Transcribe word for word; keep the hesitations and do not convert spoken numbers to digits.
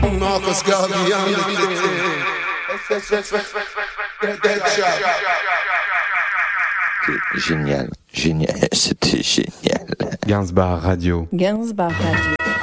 Marcus Garvey and Génial, génial, c'était génial. Gainsbar Radio. Gainsbar Radio.